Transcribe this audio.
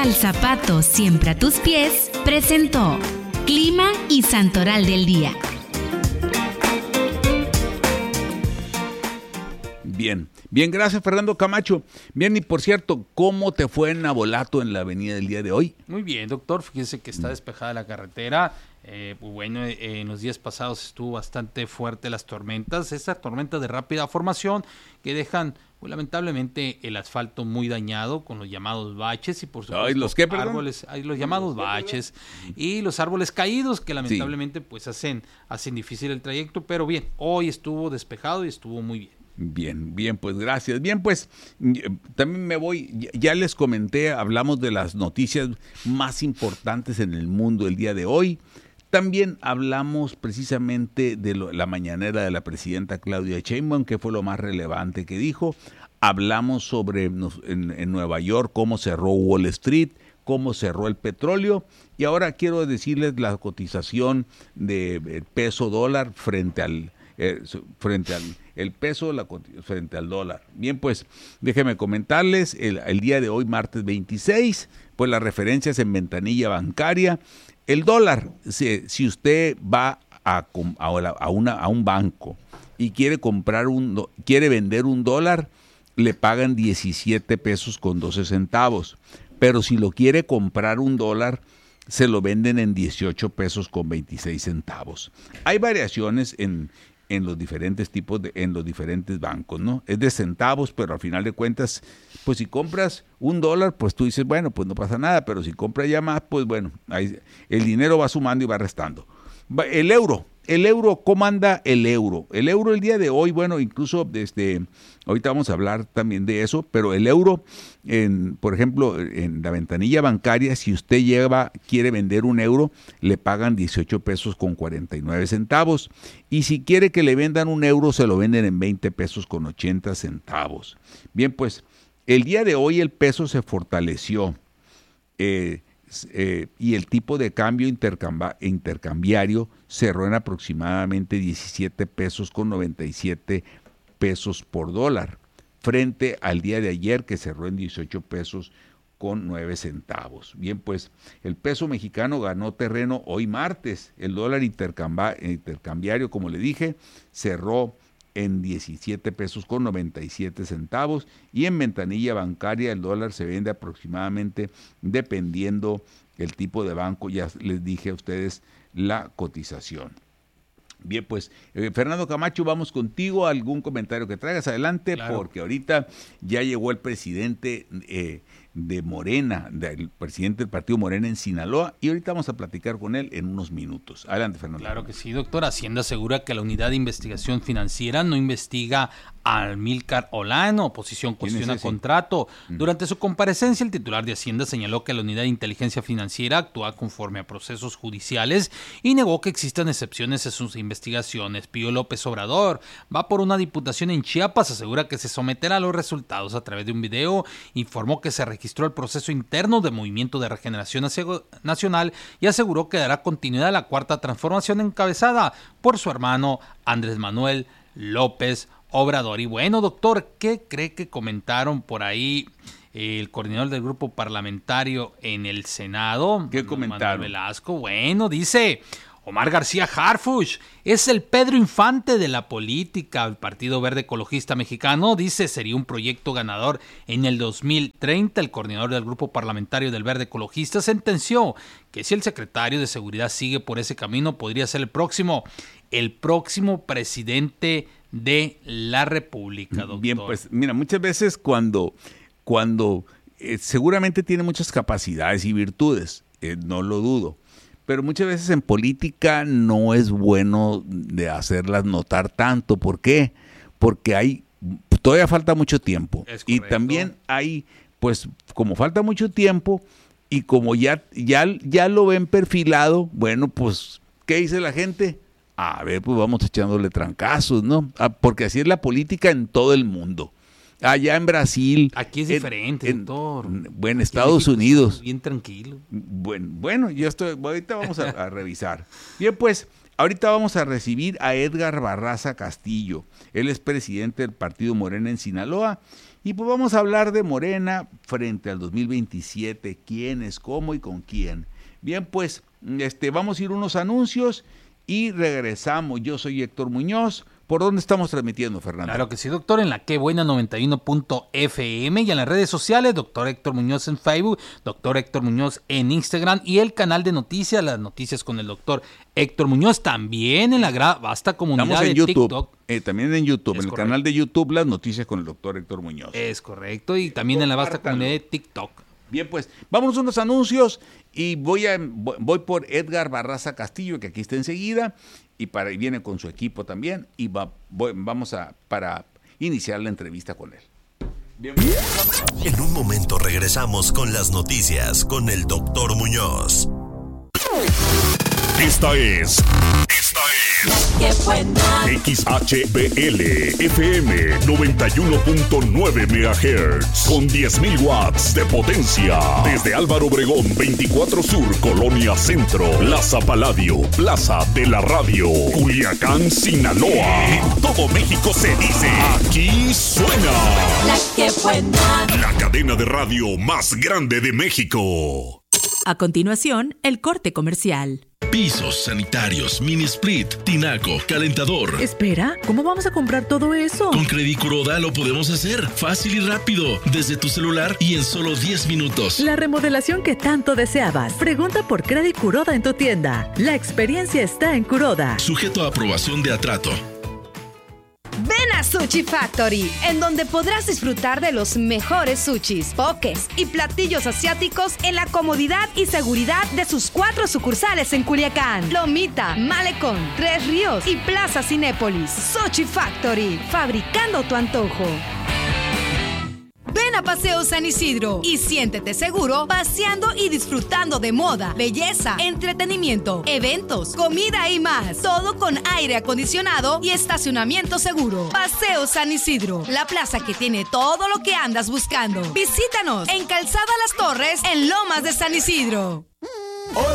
Comercial Zapato siempre a tus pies presentó Clima y Santoral del Día. Bien, gracias Fernando Camacho. Bien, y por cierto, ¿cómo te fue en Navolato en la avenida del día de hoy? Muy bien, doctor, fíjese que está despejada la carretera. En los días pasados estuvo bastante fuerte las tormentas, esas tormentas de rápida formación que dejan lamentablemente el asfalto muy dañado con los llamados baches y por supuesto los llamados baches y los árboles caídos que lamentablemente pues hacen difícil el trayecto, pero bien, hoy estuvo despejado y estuvo muy bien. Bien, pues gracias. Bien, pues también me voy, ya les comenté, hablamos de las noticias más importantes en el mundo el día de hoy. También hablamos precisamente de la mañanera de la presidenta Claudia Sheinbaum, que fue lo más relevante que dijo. Hablamos sobre en Nueva York cómo cerró Wall Street, cómo cerró el petróleo. Y ahora quiero decirles la cotización de peso dólar frente al dólar. Bien, pues déjenme comentarles, el día de hoy, martes 26, pues las referencias en ventanilla bancaria. El dólar, si usted va a un banco y quiere vender un dólar, le pagan 17 pesos con 12 centavos. Pero si lo quiere comprar un dólar, se lo venden en 18 pesos con 26 centavos. Hay variaciones en los diferentes en los diferentes bancos, ¿no? Es de centavos, pero al final de cuentas, pues si compras un dólar, pues tú dices, bueno, pues no pasa nada, pero si compras ya más, pues bueno, ahí el dinero va sumando y va restando. El euro, ¿cómo anda el euro? El euro el día de hoy, bueno, incluso ahorita vamos a hablar también de eso, pero el euro, por ejemplo, en la ventanilla bancaria, si usted quiere vender un euro, le pagan 18 pesos con 49 centavos. Y si quiere que le vendan un euro, se lo venden en 20 pesos con 80 centavos. Bien, pues, el día de hoy el peso se fortaleció. Y el tipo de cambio intercambiario cerró en aproximadamente 17 pesos con 97 pesos por dólar, frente al día de ayer que cerró en 18 pesos con 9 centavos. Bien, pues el peso mexicano ganó terreno hoy martes. El dólar intercambiario, como le dije, cerró en 17 pesos con 97 centavos y en ventanilla bancaria el dólar se vende aproximadamente, dependiendo el tipo de banco, ya les dije a ustedes la cotización. Bien, pues Fernando Camacho, vamos contigo. ¿Algún comentario que traigas? Adelante, claro. Porque ahorita ya llegó el presidente de Morena, el presidente del partido Morena en Sinaloa, y ahorita vamos a platicar con él en unos minutos. Adelante, Fernando. Claro que sí, doctor. Hacienda asegura que la Unidad de Investigación Financiera no investiga a Amílcar Olano. Oposición cuestiona contrato. Durante su comparecencia, el titular de Hacienda señaló que la Unidad de Inteligencia Financiera actúa conforme a procesos judiciales y negó que existan excepciones en sus investigaciones. Pío López Obrador va por una diputación en Chiapas, asegura que se someterá a los resultados a través de un video, informó que se registró el proceso interno de Movimiento de Regeneración Nacional y aseguró que dará continuidad a la cuarta transformación encabezada por su hermano Andrés Manuel López Obrador. Y bueno, doctor, ¿qué cree que comentaron por ahí el coordinador del grupo parlamentario en el Senado? ¿Qué comentaron? Manuel Velasco. Bueno, dice Omar García Harfuch es el Pedro Infante de la política. El Partido Verde Ecologista Mexicano dice sería un proyecto ganador en el 2030. El coordinador del grupo parlamentario del Verde Ecologista sentenció que si el secretario de Seguridad sigue por ese camino, podría ser el próximo presidente de la República, doctor. Bien, pues mira, muchas veces cuando seguramente tiene muchas capacidades y virtudes, no lo dudo, pero muchas veces en política no es bueno de hacerlas notar tanto. ¿Por qué? Porque todavía falta mucho tiempo. Y también hay, pues como falta mucho tiempo y como ya lo ven perfilado, bueno, pues, ¿qué dice la gente? A ver, pues vamos echándole trancazos, ¿no? Porque así es la política en todo el mundo. Allá en Brasil. Aquí es diferente, doctor. Bueno, Estados Unidos. Bien tranquilo. Bueno, ahorita vamos a revisar. Bien, pues, ahorita vamos a recibir a Edgar Barraza Castillo. Él es presidente del partido Morena en Sinaloa. Y pues vamos a hablar de Morena frente al 2027, quiénes, cómo y con quién. Bien, pues vamos a ir unos anuncios y regresamos. Yo soy Héctor Muñoz. ¿Por dónde estamos transmitiendo, Fernando? Claro que sí, doctor, en la Qué Buena 91.fm y en las redes sociales, doctor Héctor Muñoz en Facebook, doctor Héctor Muñoz en Instagram y el canal de noticias, las noticias con el doctor Héctor Muñoz, también en la vasta comunidad estamos en de YouTube, TikTok. También en YouTube, en el correcto. canal de YouTube, las noticias con el doctor Héctor Muñoz. Es correcto, y también en la vasta comunidad de TikTok. Bien, pues, vámonos a unos anuncios y voy por Edgar Barraza Castillo, que aquí está enseguida, y viene con su equipo también, y vamos para iniciar la entrevista con él. Bien, en un momento regresamos con las noticias con el doctor Muñoz. Esta es XHBL FM 91.9 MHz con 10.000 watts de potencia desde Álvaro Obregón 24 Sur, Colonia Centro, Plaza Paladio, Plaza de la Radio, Culiacán, Sinaloa. En todo México se dice, aquí suena La que buena. la cadena de radio más grande de México. A continuación, el corte comercial. Pisos, sanitarios, mini split, tinaco, calentador. Espera, ¿cómo vamos a comprar todo eso? Con Credit Kuroda lo podemos hacer fácil y rápido, desde tu celular y en solo 10 minutos. La remodelación que tanto deseabas. Pregunta por Credit Kuroda en tu tienda. La experiencia está en Kuroda. Sujeto a aprobación de Atrato. Ven a Sushi Factory, en donde podrás disfrutar de los mejores sushis, pokés y platillos asiáticos en la comodidad y seguridad de sus 4 sucursales en Culiacán, Lomita, Malecón, Tres Ríos y Plaza Cinépolis. Sushi Factory, fabricando tu antojo. Ven a Paseo San Isidro y siéntete seguro paseando y disfrutando de moda, belleza, entretenimiento, eventos, comida y más. Todo con aire acondicionado y estacionamiento seguro. Paseo San Isidro, la plaza que tiene todo lo que andas buscando. Visítanos en Calzada Las Torres, en Lomas de San Isidro.